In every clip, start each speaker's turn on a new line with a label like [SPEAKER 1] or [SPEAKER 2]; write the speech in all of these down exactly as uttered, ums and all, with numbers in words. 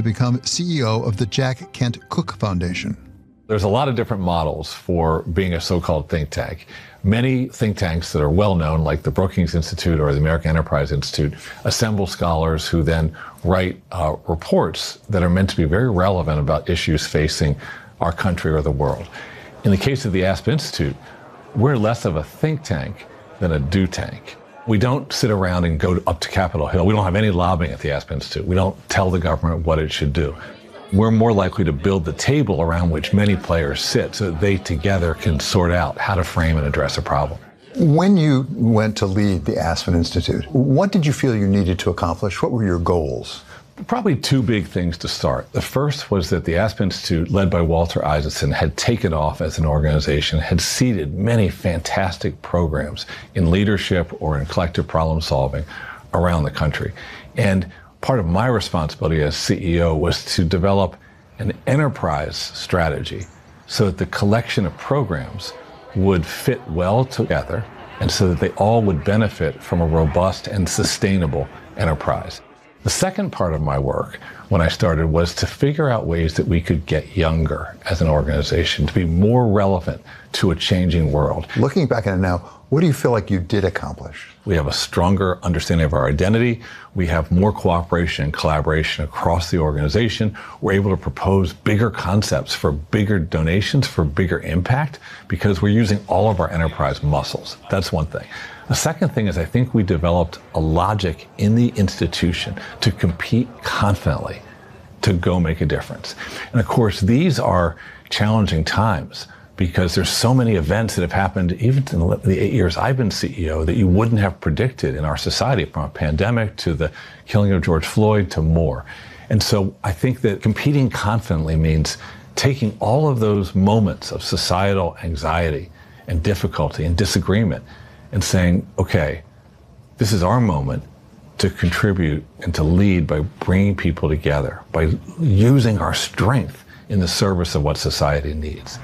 [SPEAKER 1] become C E O of the Jack Kent Cooke Foundation.
[SPEAKER 2] There's a lot of different models for being a so-called think tank. Many think tanks that are well-known, like the Brookings Institute or the American Enterprise Institute, assemble scholars who then write uh, reports that are meant to be very relevant about issues facing our country or the world. In the case of the Aspen Institute, we're less of a think tank than a do tank. We don't sit around and go up to Capitol Hill. We don't have any lobbying at the Aspen Institute. We don't tell the government what it should do. We're more likely to build the table around which many players sit so that they together can sort out how to frame and address a problem.
[SPEAKER 1] When you went to lead the Aspen Institute, what did you feel you needed to accomplish? What were your goals?
[SPEAKER 2] Probably two big things to start. The first was that the Aspen Institute, led by Walter Isaacson, had taken off as an organization, had seeded many fantastic programs in leadership or in collective problem solving around the country. And part of my responsibility as C E O was to develop an enterprise strategy so that the collection of programs would fit well together and so that they all would benefit from a robust and sustainable enterprise. The second part of my work when I started was to figure out ways that we could get younger as an organization, to be more relevant to a changing world.
[SPEAKER 1] Looking back at it now, what do you feel like you did accomplish?
[SPEAKER 2] We have a stronger understanding of our identity. We have more cooperation and collaboration across the organization. We're able to propose bigger concepts for bigger donations, for bigger impact, because we're using all of our enterprise muscles. That's one thing. The second thing is I think we developed a logic in the institution to compete confidently to go make a difference. And of course, these are challenging times because there's so many events that have happened even in the eight years I've been C E O that you wouldn't have predicted in our society, from a pandemic to the killing of George Floyd to more. And so I think that competing confidently means taking all of those moments of societal anxiety and difficulty and disagreement and saying, okay, this is our moment to contribute and to lead by bringing people together, by using our strength in the service of what society needs.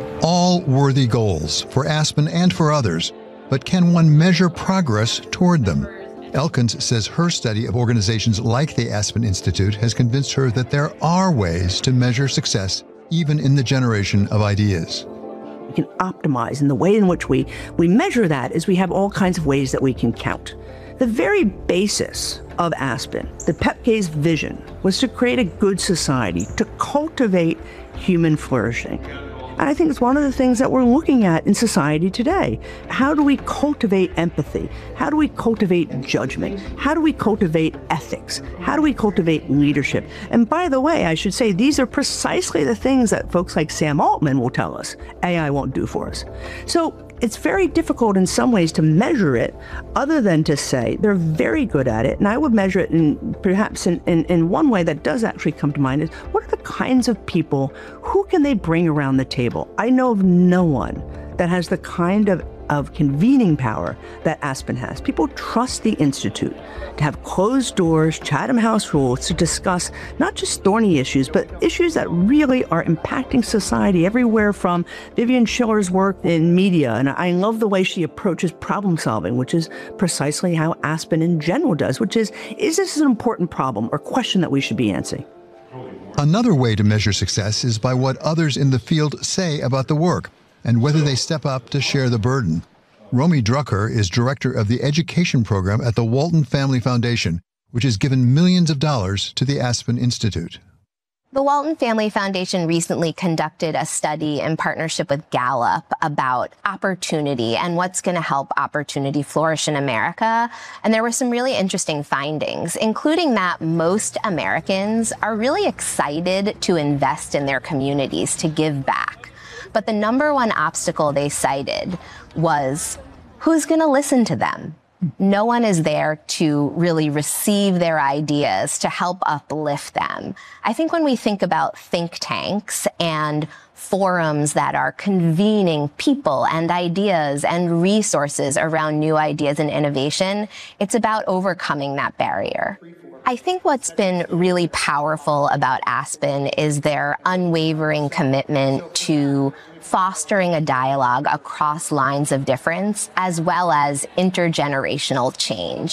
[SPEAKER 1] All worthy goals for Aspen and for others, but can one measure progress toward them? Elkins says her study of organizations like the Aspen Institute has convinced her that there are ways to measure success even in the generation of ideas.
[SPEAKER 3] We can optimize, and the way in which we, we measure that is we have all kinds of ways that we can count. The very basis of Aspen, the P E P K's vision, was to create a good society, to cultivate human flourishing. And I think it's one of the things that we're looking at in society today. How do we cultivate empathy? How do we cultivate judgment? How do we cultivate ethics? How do we cultivate leadership? And by the way, I should say, these are precisely the things that folks like Sam Altman will tell us A I won't do for us. So it's very difficult in some ways to measure it, other than to say they're very good at it. And I would measure it in perhaps in, in, in one way that does actually come to mind is, what are the kinds of people, who can they bring around the table? I know of no one that has the kind of of convening power that Aspen has. People trust the Institute to have closed doors, Chatham House rules to discuss not just thorny issues, but issues that really are impacting society everywhere, from Vivian Schiller's work in media. And I love the way she approaches problem solving, which is precisely how Aspen in general does, which is, is this an important problem or question that we should be answering?
[SPEAKER 1] Another way to measure success is by what others in the field say about the work and whether they step up to share the burden. Romy Drucker is director of the education program at the Walton Family Foundation, which has given millions of dollars to the Aspen Institute.
[SPEAKER 4] The Walton Family Foundation recently conducted a study in partnership with Gallup about opportunity and what's going to help opportunity flourish in America. And there were some really interesting findings, including that most Americans are really excited to invest in their communities, to give back. But the number one obstacle they cited was, who's going to listen to them? No one is there to really receive their ideas, to help uplift them. I think when we think about think tanks and forums that are convening people and ideas and resources around new ideas and innovation, it's about overcoming that barrier. I think what's been really powerful about Aspen is their unwavering commitment to fostering a dialogue across lines of difference, as well as intergenerational change.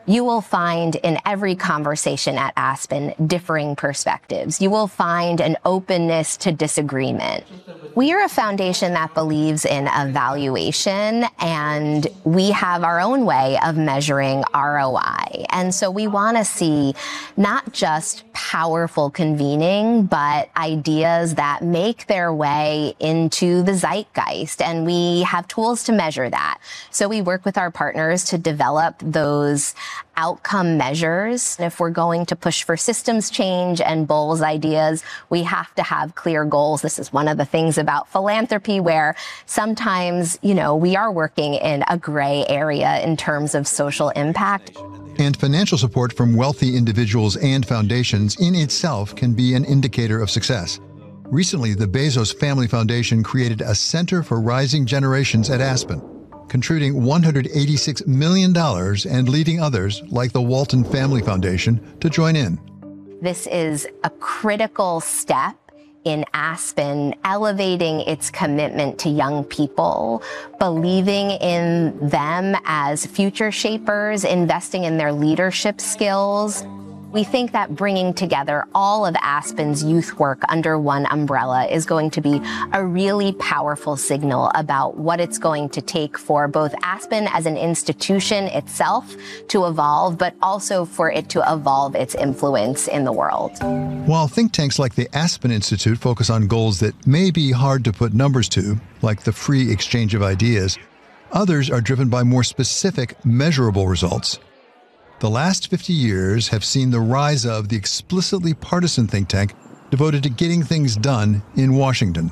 [SPEAKER 4] you will find in every conversation at Aspen differing perspectives. You will find an openness to disagreement. We are a foundation that believes in evaluation, and we have our own way of measuring R O I. And so we want to see not just powerful convening, but ideas that make their way into the zeitgeist. And we have tools to measure that. So we work with our partners to develop those outcome measures. If we're going to push for systems change and Bowles ideas, we have to have clear goals. This is one of the things about philanthropy where sometimes, you know, we are working in a gray area in terms of social impact.
[SPEAKER 1] And financial support from wealthy individuals and foundations in itself can be an indicator of success. Recently, the Bezos Family Foundation created a Center for Rising Generations at Aspen, contributing one hundred eighty-six million dollars and leading others, like the Walton Family Foundation, to join in.
[SPEAKER 4] This is a critical step in Aspen, elevating its commitment to young people, believing in them as future shapers, investing in their leadership skills. We think that bringing together all of Aspen's youth work under one umbrella is going to be a really powerful signal about what it's going to take for both Aspen as an institution itself to evolve, but also for it to evolve its influence in the world.
[SPEAKER 1] While think tanks like the Aspen Institute focus on goals that may be hard to put numbers to, like the free exchange of ideas, others are driven by more specific, measurable results. The last fifty years have seen the rise of the explicitly partisan think tank devoted to getting things done in Washington.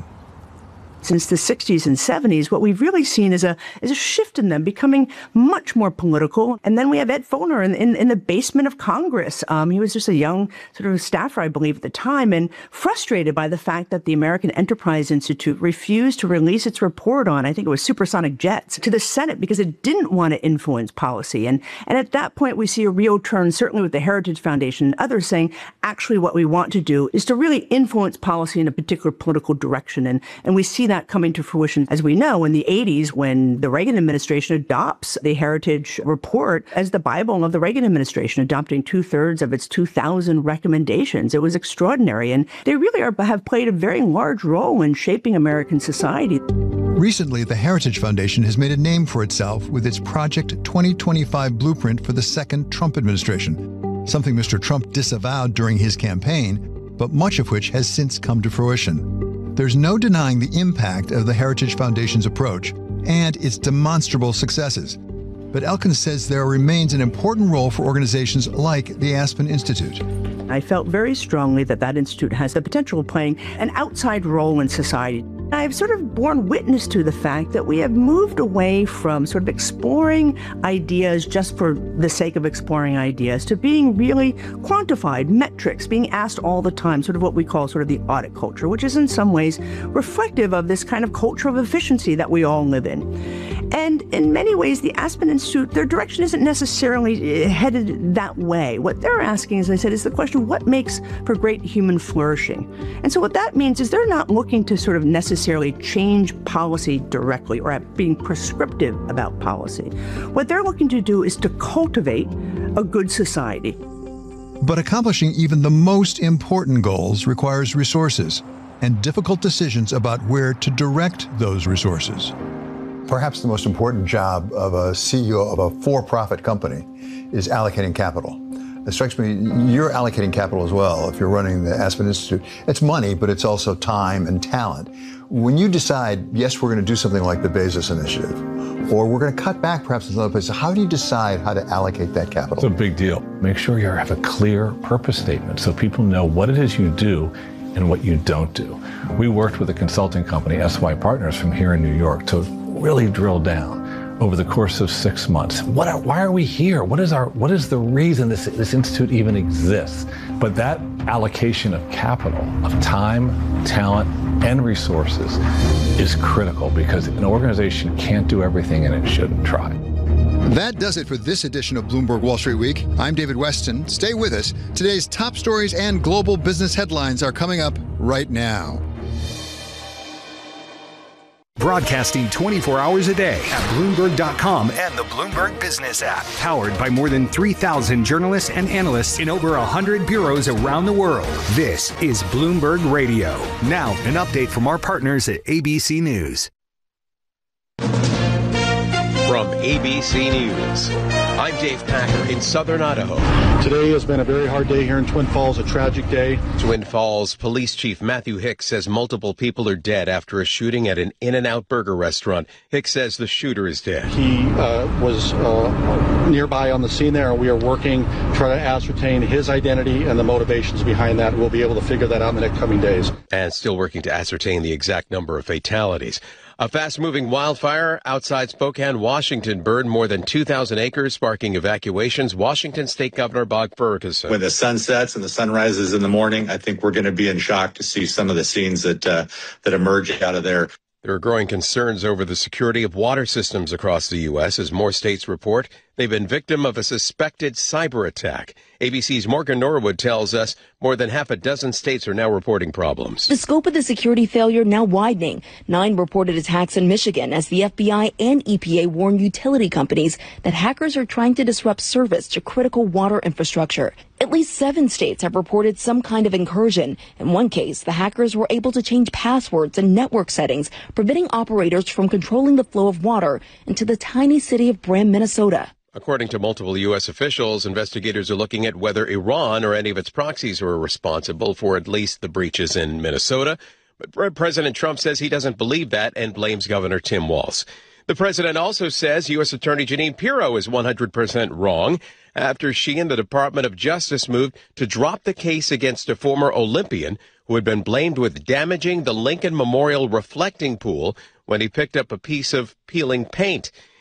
[SPEAKER 3] Since the sixties and seventies, what we've really seen is a is a shift in them becoming much more political. And then we have Ed Foner in, in, in the basement of Congress. Um, he was just a young sort of staffer, I believe, at the time, and frustrated by the fact that the American Enterprise Institute refused to release its report on, I think it was supersonic jets, to the Senate because it didn't want to influence policy. And, and at that point, we see a real turn, certainly with the Heritage Foundation and others saying, actually, what we want to do is to really influence policy in a particular political direction. And, and we see that coming to fruition, as we know, in the eighties when the Reagan administration adopts the Heritage Report as the Bible of the Reagan administration, adopting two-thirds of its two thousand recommendations. It was extraordinary, and they really are, have played a very large role in shaping American society.
[SPEAKER 1] Recently, the Heritage Foundation has made a name for itself with its Project twenty twenty-five blueprint for the second Trump administration, something Mister Trump disavowed during his campaign, but much of which has since come to fruition. There's no denying the impact of the Heritage Foundation's approach and its demonstrable successes. But Elkins says there remains an important role for organizations like the Aspen Institute.
[SPEAKER 3] I felt very strongly that that institute has the potential of playing an outside role in society. I've sort of borne witness to the fact that we have moved away from sort of exploring ideas just for the sake of exploring ideas to being really quantified, metrics, being asked all the time, sort of what we call sort of the audit culture, which is in some ways reflective of this kind of culture of efficiency that we all live in. And in many ways, the Aspen Institute, their direction isn't necessarily headed that way. What they're asking, as I said, is the question, what makes for great human flourishing? And so what that means is they're not looking to sort of necessarily change policy directly or at being prescriptive about policy. What they're looking to do is to cultivate a good society.
[SPEAKER 1] But accomplishing even the most important goals requires resources and difficult decisions about where to direct those resources.
[SPEAKER 5] Perhaps the most important job of a C E O of a for-profit company is allocating capital. It strikes me you're allocating capital as well if you're running the Aspen Institute. It's money, but it's also time and talent. When you decide, yes, we're going to do something like the Bezos Initiative, or we're going to cut back perhaps in some other places, how do you decide how to allocate that capital?
[SPEAKER 2] It's a big deal. Make sure you have a clear purpose statement so people know what it is you do and what you don't do. We worked with a consulting company, S Y Partners, from here in New York to really drill down over the course of six months. What are, why are we here? What is our, what is the reason this, this institute even exists? But that allocation of capital, of time, talent, and resources is critical because an organization can't do everything and it shouldn't try.
[SPEAKER 1] That does it for this edition of Bloomberg Wall Street Week. I'm David Weston. Stay with us. Today's top stories and global business headlines are coming up right now.
[SPEAKER 6] broadcasting twenty-four hours a day at Bloomberg dot com and the Bloomberg Business app. Powered by more than three thousand journalists and analysts in over one hundred bureaus around the world. This is Bloomberg Radio. Now, an update from our partners at A B C News.
[SPEAKER 7] From A B C News, I'm Dave Packer in southern Idaho.
[SPEAKER 8] Today has been a very hard day here in Twin Falls, a tragic day.
[SPEAKER 7] Twin Falls Police Chief Matthew Hicks says multiple people are dead after a shooting at an In-N-Out burger restaurant. Hicks says the shooter is dead.
[SPEAKER 8] He uh, was uh, nearby on the scene there, and we are working to try to ascertain his identity and the motivations behind that. We'll be able to figure that out in the next coming days.
[SPEAKER 7] And still working to ascertain the exact number of fatalities. A fast-moving wildfire outside Spokane, Washington, burned more than two thousand acres, sparking evacuations. Washington State Governor Bob Ferguson.
[SPEAKER 9] When the sun sets and the sun rises in the morning, I think we're going to be in shock to see some of the scenes that uh, that emerge out of there.
[SPEAKER 7] There are growing concerns over the security of water systems across the U S as more states report they've been victim of a suspected cyber attack. A B C's Morgan Norwood tells us more than half a dozen states are now reporting problems.
[SPEAKER 10] The scope of the security failure now widening. Nine reported attacks in Michigan as the F B I and E P A warn utility companies that hackers are trying to disrupt service to critical water infrastructure. At least seven states have reported some kind of incursion. In one case, the hackers were able to change passwords and network settings, preventing operators from controlling the flow of water into the tiny city of Brand, Minnesota.
[SPEAKER 7] According to multiple U S officials, investigators are looking at whether Iran or any of its proxies were responsible for at least the breaches in Minnesota. But President Trump says he doesn't believe that and blames Governor Tim Walz. The president also says U S Attorney Jeanine Pirro is one hundred percent wrong after she and the Department of Justice moved to drop the case against a former Olympian who had been blamed with damaging the Lincoln Memorial reflecting pool when he picked up a piece of peeling paint.